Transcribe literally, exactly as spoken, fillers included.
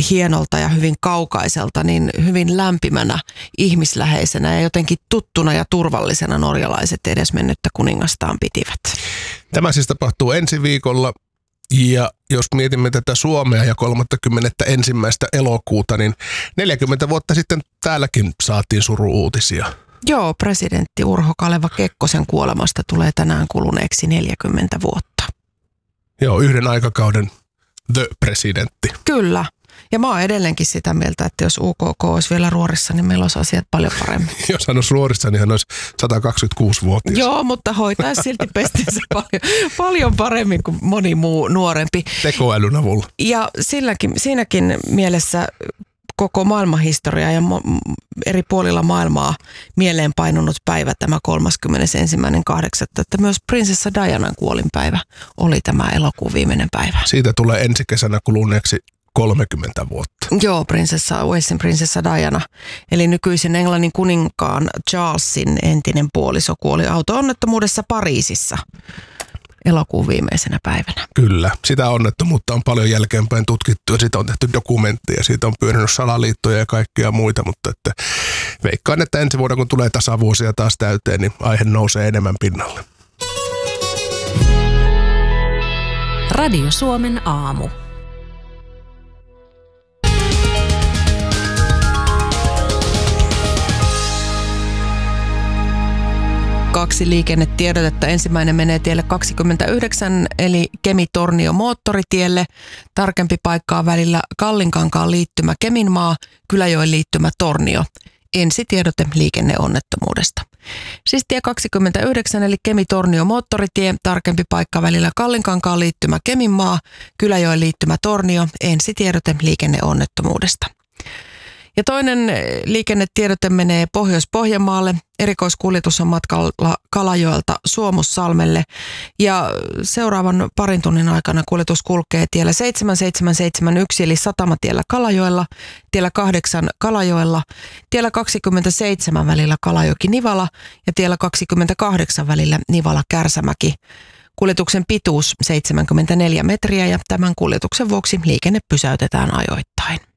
hienolta ja hyvin kaukaiselta, niin hyvin lämpimänä, ihmisläheisenä ja jotenkin tuttuna ja turvallisena norjalaiset edesmennyttä kuningastaan pitivät. Tämä siis tapahtuu ensi viikolla. Ja jos mietimme tätä Suomea ja kolmaskymmenesensimmäinen elokuuta, niin neljäkymmentä vuotta sitten täälläkin saatiin suru-uutisia. Joo, presidentti Urho Kaleva Kekkosen kuolemasta tulee tänään kuluneeksi neljäkymmentä vuotta. Joo, yhden aikakauden the presidentti. Kyllä. Ja mä oon edelleenkin sitä mieltä, että jos U K K olisi vielä ruorissa, niin meillä olisi asiat paljon paremmin. Jos hän olisi ruorissa, niin hän olisi sata kaksikymmentäkuusi-vuotias. Joo, mutta hoitaisi silti pestinsä paljon, paljon paremmin kuin moni muu nuorempi. Tekoälyn avulla. Ja silläkin, siinäkin mielessä koko maailmanhistoria ja mo- eri puolilla maailmaa mieleen painunut päivä tämä kolmaskymmenesensimmäinen kahdeksatta että myös prinsessa Dianan kuolinpäivä oli tämä elokuun viimeinen päivä. Siitä tulee ensi kesänä kuluneeksi kolmekymmentä vuotta. Joo, prinsessa, Walesin prinsessa Diana, eli nykyisen Englannin kuninkaan Charlesin entinen puoliso kuoli auto-onnettomuudessa Pariisissa elokuun viimeisenä päivänä. Kyllä, sitä onnettomuutta on paljon jälkeenpäin tutkittu ja siitä on tehty dokumentteja, siitä on pyörinyt salaliittoja ja kaikkia muita, mutta että veikkaan, että ensi vuonna kun tulee tasavuosia taas täyteen, niin aihe nousee enemmän pinnalle. Radio Suomen aamu. Kaksi liikennetiedotetta. Ensimmäinen menee tielle kaksikymmentäyhdeksän eli Kemi-Tornio moottoritielle. Tarkempi paikkaa välillä Kallinkankaan liittymä Keminmaa, Kyläjoen liittymä Tornio. Ensitiedote liikenneonnettomuudesta. Siis tie kaksikymmentäyhdeksän eli Kemi-Tornio moottoritie, tarkempi paikka välillä Kallinkankaan liittymä Keminmaa, Kyläjoen liittymä Tornio. Ensitiedote liikenneonnettomuudesta. Ja toinen liikennetiedote menee Pohjois-Pohjanmaalle. Erikoiskuljetus on matkalla Kalajoelta Suomussalmelle ja seuraavan parin tunnin aikana kuljetus kulkee tiellä seitsemän seitsemän seitsemän yksi eli Satamatiellä Kalajoella, tiellä kahdeksan Kalajoella, tiellä kaksikymmentäseitsemän välillä Kalajoki-Nivala ja tiellä kaksikymmentäkahdeksan välillä Nivala-Kärsämäki. Kuljetuksen pituus seitsemänkymmentäneljä metriä ja tämän kuljetuksen vuoksi liikenne pysäytetään ajoittain.